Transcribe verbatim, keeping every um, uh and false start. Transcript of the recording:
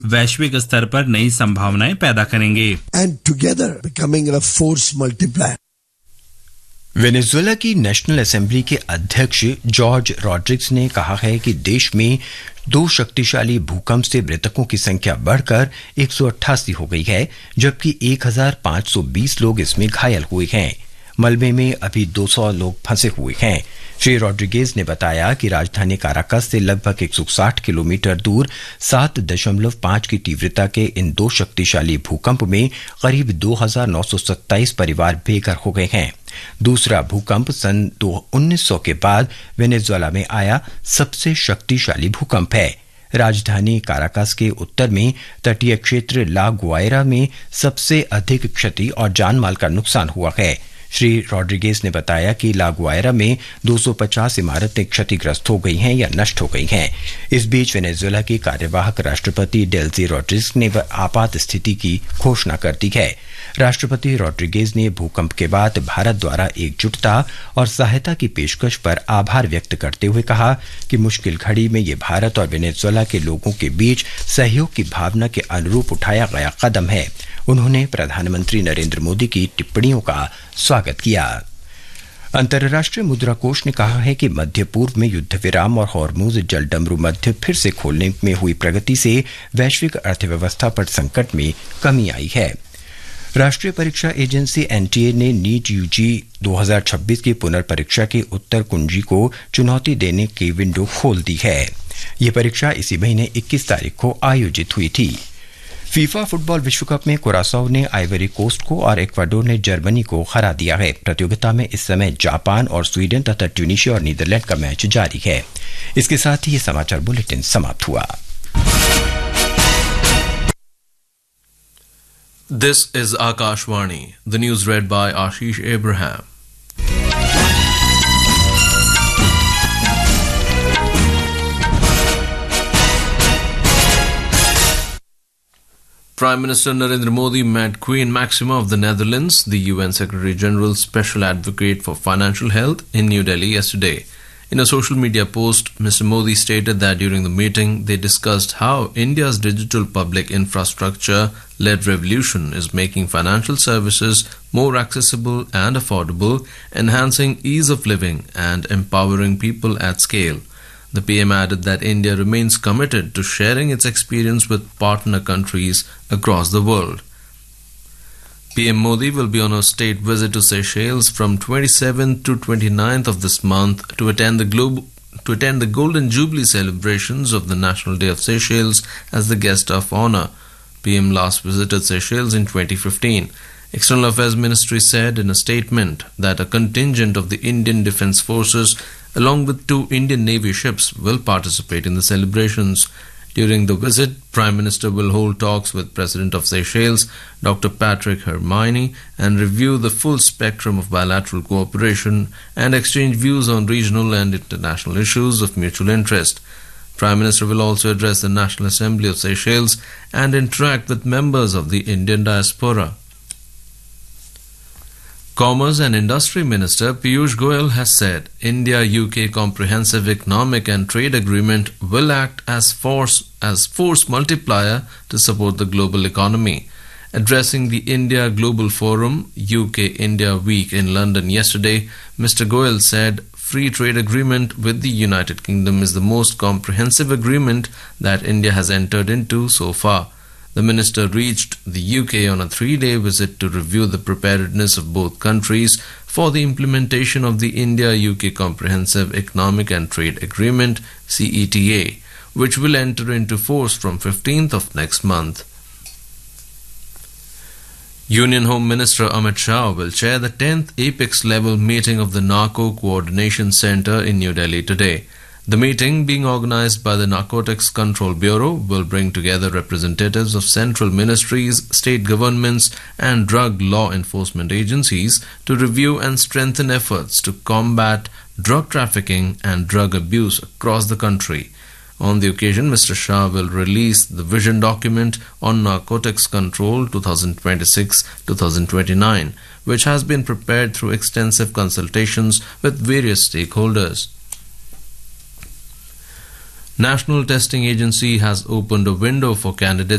वैश्विक स्तर पर नई संभावनाएं पैदा करेंगे। And together becoming a force multiplier. Venezuela की नेशनल असेंबली के अध्यक्ष जॉर्ज रॉड्रिग्स ने कहा है कि देश में दो शक्तिशाली भूकंप से मृतकों की संख्या बढ़कर एक सौ अट्ठासी हो गई है, जबकि एक हजार पांच सौ बीस लोग इसमें घायल हुए हैं। मलबे में अभी दो सौ लोग फंसे हुए हैं। श्री रॉड्रिगेज ने बताया कि राजधानी काराकस से लगभग एक सौ साठ किलोमीटर दूर सात दशमलव पांच की तीव्रता के इन दो शक्तिशाली भूकंप में करीब दो हजार नौ सौ सत्ताईस परिवार बेघर हो गए हैं। दूसरा भूकंप सन उन्नीस सौ के बाद वेनेजुएला में आया सबसे शक्तिशाली भूकंप है। राजधानी काराकस के उत्तर में तटीय क्षेत्र ला गुआयरा में सबसे अधिक क्षति और जानमाल का नुकसान हुआ है। श्री रॉड्रिगेज ने बताया कि ला गुआयरा में दो सौ पचास इमारतें क्षतिग्रस्त हो गई हैं या नष्ट हो गई हैं। इस बीच वेनेजुएला के कार्यवाहक राष्ट्रपति डेल्सी रॉड्रिग्स ने आपात स्थिति की घोषणा कर दी है। राष्ट्रपति रॉड्रिगेज ने भूकंप के बाद भारत द्वारा एकजुटता और सहायता की पेशकश पर आभार व्यक्त करते हुए कहा कि मुश्किल घड़ी में ये भारत और वेनेजुएला के लोगों के बीच सहयोग की भावना के अनुरूप उठाया गया कदम है। उन्होंने प्रधानमंत्री नरेंद्र मोदी की टिप्पणियों का स्वागत किया। अंतर्राष्ट्रीय मुद्रा कोष ने कहा है कि मध्य पूर्व में युद्ध विराम और हॉर्मुज जलडमरू मध्य फिर से खोलने में हुई प्रगति से वैश्विक अर्थव्यवस्था पर संकट में कमी आई है। राष्ट्रीय परीक्षा एजेंसी एनटीए ने नीट यूजी दो हज़ार छब्बीस की पुनर्परीक्षा की उत्तर कुंजी को चुनौती देने की विंडो खोल दी है। ये परीक्षा इसी महीने इक्कीस तारीख को आयोजित हुई थी। फीफा फुटबॉल विश्व कप में कुरासाओ ने आइवरी कोस्ट को और इक्वाडोर ने जर्मनी को हरा दिया है। प्रतियोगिता में इस समय जापान और स्वीडन तथा ट्यूनीशिया और नीदरलैंड का मैच जारी है। इसके साथ ही ये समाचार बुलेटिन समाप्त हुआ। This is Akashvani. The news read by Ashish Abraham. Prime Minister Narendra Modi met Queen Maxima of the Netherlands, the U N Secretary General's Special Advocate for Financial Health, in New Delhi yesterday. In a social media post, Mister Modi stated that during the meeting, they discussed how India's digital public infrastructure-led revolution is making financial services more accessible and affordable, enhancing ease of living and empowering people at scale. The P M added that India remains committed to sharing its experience with partner countries across the world. P M Modi will be on a state visit to Seychelles from twenty-seventh to twenty-ninth of this month to attend the globe to attend the Golden Jubilee celebrations of the National Day of Seychelles as the guest of honor. P M last visited Seychelles in twenty fifteen. External Affairs Ministry said in a statement that a contingent of the Indian Defence Forces along with two Indian Navy ships will participate in the celebrations. During the visit, Prime Minister will hold talks with President of Seychelles, Doctor Patrick Hermione, and review the full spectrum of bilateral cooperation and exchange views on regional and international issues of mutual interest. Prime Minister will also address the National Assembly of Seychelles and interact with members of the Indian diaspora. Commerce and Industry Minister Piyush Goyal has said India U K Comprehensive Economic and Trade Agreement will act as force as force multiplier to support the global economy. Addressing the India Global Forum U K India Week in London yesterday, Mister Goyal said free trade agreement with the United Kingdom is the most comprehensive agreement that India has entered into so far. The minister reached the U K on a three-day visit to review the preparedness of both countries for the implementation of the India-U K Comprehensive Economic and Trade Agreement C E T A, which will enter into force from fifteenth of next month. Union Home Minister Amit Shah will chair the tenth apex-level meeting of the Narco Coordination Centre in New Delhi today. The meeting, being organized by the Narcotics Control Bureau, will bring together representatives of central ministries, state governments and drug law enforcement agencies to review and strengthen efforts to combat drug trafficking and drug abuse across the country. On the occasion, Mister Shah will release the vision document on narcotics control twenty twenty-six to twenty twenty-nine, which has been prepared through extensive consultations with various stakeholders. National Testing Agency has opened a window for candidates